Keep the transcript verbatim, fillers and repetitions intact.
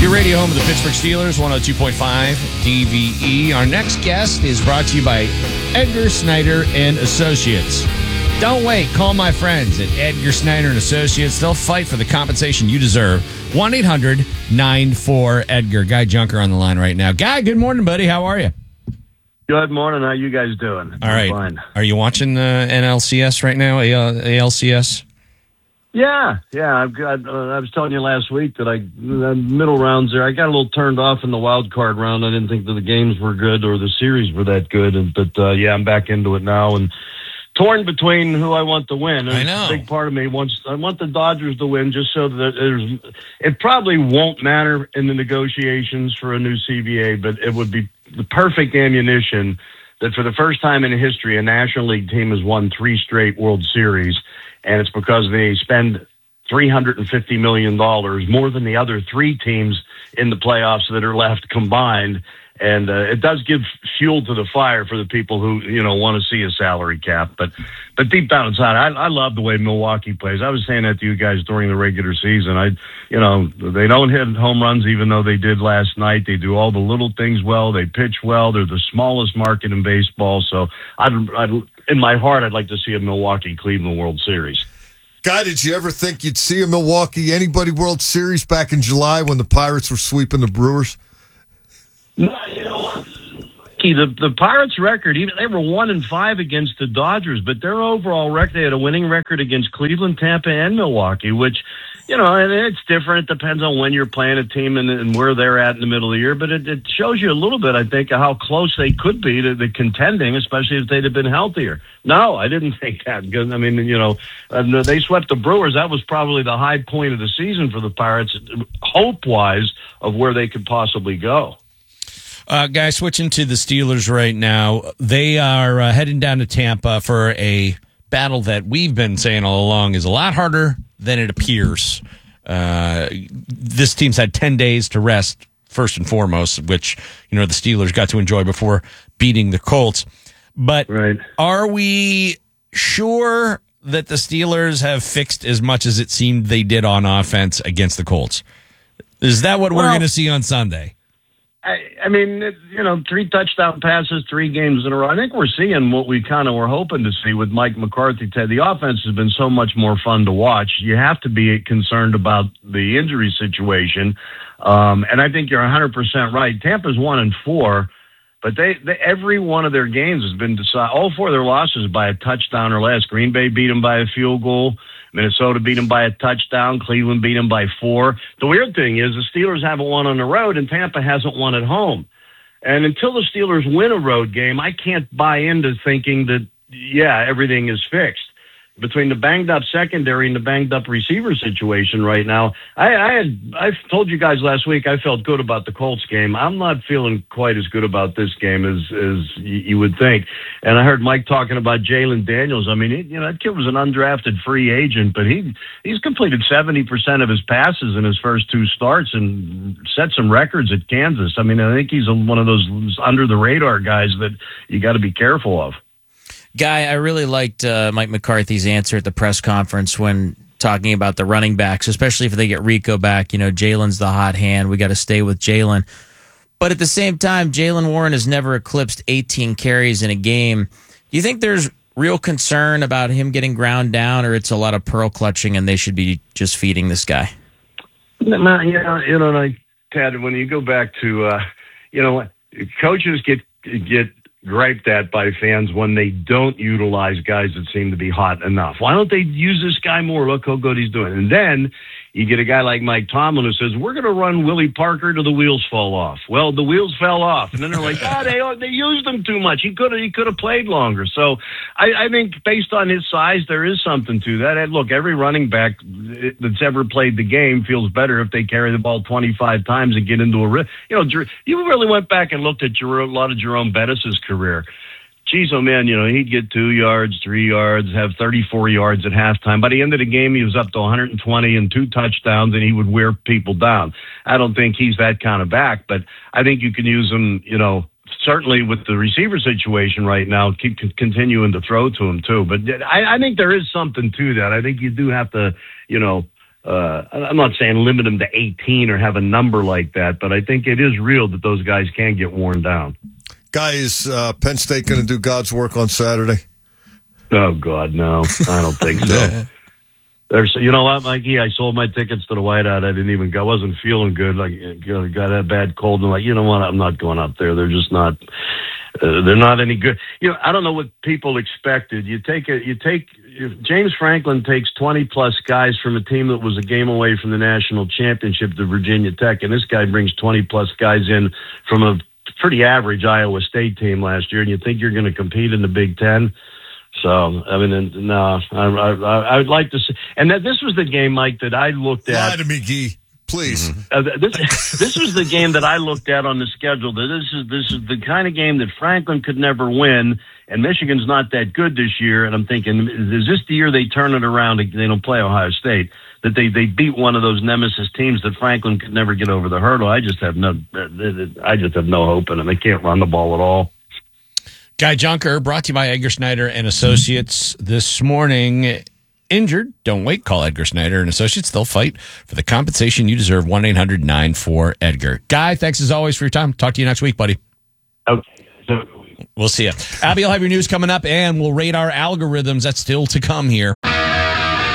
Your radio home of the Pittsburgh Steelers, one oh two point five D V E. Our next guest is brought to you by Edgar Snyder and Associates. Don't wait. Call my friends at Edgar Snyder and Associates. They'll fight for the compensation you deserve. one eight hundred nine four EDGAR. Guy Junker on the line right now. Guy, good morning, buddy. How are you? Good morning. How you guys doing? All right. Fine. Are you watching uh, N L C S right now, A L C S? Yeah, yeah. I've got. Uh, I was telling you last week that I the middle rounds there. I got a little turned off in the wild card round. I didn't think that the games were good or the series were that good. And, but uh, yeah, I'm back into it now and torn between who I want to win. I know. A big part of me wants. I want the Dodgers to win just so that there's. It probably won't matter in the negotiations for a new C B A, but it would be the perfect ammunition that for the first time in history, a National League team has won three straight World Series. And it's because they spend three hundred fifty million dollars, more than the other three teams in the playoffs that are left combined. And uh, it does give fuel to the fire for the people who, you know, want to see a salary cap. But but deep down inside, I, I love the way Milwaukee plays. I was saying that to you guys during the regular season. I, you know, they don't hit home runs even though they did last night. They do all the little things well. They pitch well. They're the smallest market in baseball. So I'd, I'd in my heart, I'd like to see a Milwaukee-Cleveland World Series. Guy, did you ever think you'd see a Milwaukee anybody World Series back in July when the Pirates were sweeping the Brewers? No, you know, the the Pirates' record, even they were one and five against the Dodgers, but their overall record, they had a winning record against Cleveland, Tampa, and Milwaukee, which, you know, and it's different. It depends on when you're playing a team and, and where they're at in the middle of the year, but it, it shows you a little bit, I think, of how close they could be to the contending, especially if they'd have been healthier. No, I didn't think that. Because, I mean, you know, uh, they swept the Brewers. That was probably the high point of the season for the Pirates, hope-wise, of where they could possibly go. Uh, guys, switching to the Steelers right now. They are uh, heading down to Tampa for a battle that we've been saying all along is a lot harder than it appears. Uh, this team's had ten days to rest, first and foremost, which, you know, the Steelers got to enjoy before beating the Colts. But right. Are we sure that the Steelers have fixed as much as it seemed they did on offense against the Colts? Is that what well, we're going to see on Sunday? I, I mean, you know, three touchdown passes, three games in a row. I think we're seeing what we kind of were hoping to see with Mike McCarthy. Ted, the offense has been so much more fun to watch. You have to be concerned about the injury situation. Um, and I think you're one hundred percent right. Tampa's one and four, but they, they every one of their games has been decided. All four of their losses by a touchdown or less. Green Bay beat them by a field goal. Minnesota beat them by a touchdown. Cleveland beat them by four. The weird thing is the Steelers haven't won on the road, and Tampa hasn't won at home. And until the Steelers win a road game, I can't buy into thinking that, yeah, everything is fixed. Between the banged-up secondary and the banged-up receiver situation right now, I, I had I told you guys last week I felt good about the Colts game. I'm not feeling quite as good about this game as as you would think. And I heard Mike talking about Jalen Daniels. I mean, he, you know, that kid was an undrafted free agent, but he he's completed seventy percent of his passes in his first two starts and set some records at Kansas. I mean, I think he's a, one of those under-the-radar guys that you got to be careful of. Guy, I really liked uh, Mike McCarthy's answer at the press conference when talking about the running backs, especially if they get Rico back. You know, Jalen's the hot hand. We got to stay with Jalen. But at the same time, Jaylen Warren has never eclipsed eighteen carries in a game. Do you think there's real concern about him getting ground down, or it's a lot of pearl clutching and they should be just feeding this guy? No, you know, you know, like, Ted, when you go back to, uh, you know, coaches get get griped at by fans when they don't utilize guys that seem to be hot enough. Why don't they use this guy more? Look how good he's doing. And then you get a guy like Mike Tomlin who says, we're going to run Willie Parker till the wheels fall off. Well, the wheels fell off. And then they're like, ah, they they used him too much. He could have he could have played longer. So I, I think based on his size, there is something to that. And look, every running back that's ever played the game feels better if they carry the ball twenty-five times and get into a, you know, you really went back and looked at a lot of Jerome Bettis' career. Geez, oh man, you know, he'd get two yards, three yards, have thirty-four yards at halftime. By the end of the game, he was up to one hundred twenty and two touchdowns, and he would wear people down. I don't think he's that kind of back, but I think you can use him, you know, certainly with the receiver situation right now, keep continuing to throw to him too. But I, I think there is something to that. I think you do have to, you know, Uh, I'm not saying limit them to eighteen or have a number like that, but I think it is real that those guys can get worn down. Guy, is uh, Penn State going to do God's work on Saturday? Oh, God, no. I don't think so. There's, you know what, Mikey? I sold my tickets to the Whiteout. I didn't even go. I wasn't feeling good. Like, you know, got a bad cold. And like, you know what? I'm not going up there. They're just not. Uh, they're not any good. You know, I don't know what people expected. You take a, you take. If James Franklin takes twenty plus guys from a team that was a game away from the national championship to Virginia Tech, and this guy brings twenty plus guys in from a pretty average Iowa State team last year, and you think you're going to compete in the Big Ten? So, I mean, no, I, I, I would like to see. And that this was the game, Mike, that I looked at. Lie to me, Guy, please. Uh, this this was the game that I looked at on the schedule. That this is this is the kind of game that Franklin could never win, and Michigan's not that good this year. And I'm thinking, is this the year they turn it around? They don't play Ohio State. That they, they beat one of those nemesis teams that Franklin could never get over the hurdle. I just have no I just have no hope in them. They can't run the ball at all. Guy Junker, brought to you by Edgar Snyder and Associates. This morning, injured. Don't wait. Call Edgar Snyder and Associates. They'll fight for the compensation you deserve. one eight hundred nine four Edgar. Guy, thanks as always for your time. Talk to you next week, buddy. Okay. So- We'll see you. Abby will have your news coming up, and we'll rate our algorithms. That's still to come here.